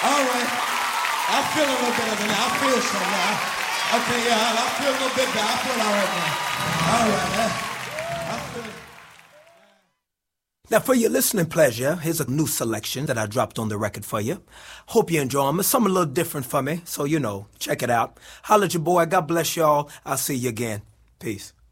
All right. I feel a little better now. I feel some now. Okay, yeah, I feel a little bit better. I feel all right now. All right. I feel... Now, for your listening pleasure, here's a new selection that I dropped on the record for you. Hope you enjoy them. It's something a little different for me, so, check it out. Holla at your boy. God bless y'all. I'll see you again. Peace.